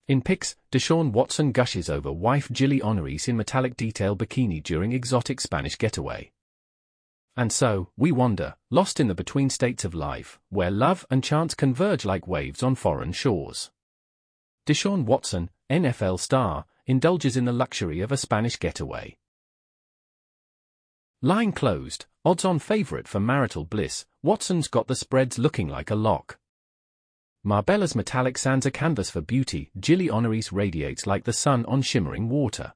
In pics, Deshaun Watson gushes over wife Jilly Honoris in metallic detail bikini during exotic Spanish getaway. And so, we wander, lost in the between states of life, where love and chance converge like waves on foreign shores. Deshaun Watson, NFL star, indulges in the luxury of a Spanish getaway. Line closed, odds-on favorite for marital bliss, Watson's got the spreads looking like a lock. Marbella's metallic sands a canvas for beauty, Jilly Honoris radiates like the sun on shimmering water.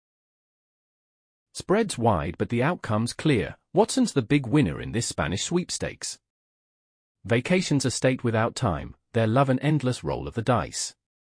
Spreads wide but the outcome's clear, Watson's the big winner in this Spanish sweepstakes. Vacations a state without time, their love an endless roll of the dice.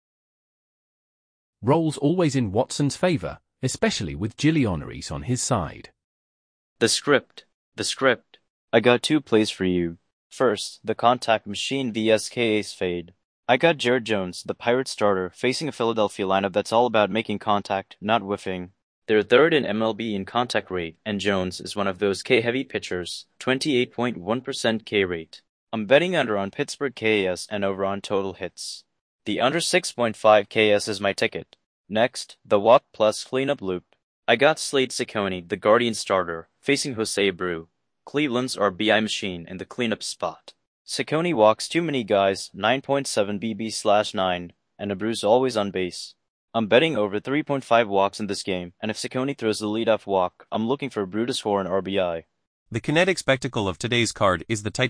Rolls always in Watson's favor, especially with Jilly Honoris on his side. The script. I got 2 plays for you. First, the contact machine vs KA's fade. I got Jared Jones, the Pirates starter, facing a Philadelphia lineup that's all about making contact, not whiffing. They're third in MLB in contact rate, and Jones is one of those K-heavy pitchers, 28.1% K rate. I'm betting under on Pittsburgh KS and over on total hits. The under 6.5 KS is my ticket. Next, the walk plus cleanup loop. I got Slade Cecconi, the Guardian starter, facing Jose Abreu, Cleveland's RBI machine in the cleanup spot. Cecconi walks too many guys, 9.7 BB/9, and Abreu's always on base. I'm betting over 3.5 walks in this game, and if Cecconi throws the leadoff walk, I'm looking for Abreu to score an RBI. The kinetic spectacle of today's card is the tight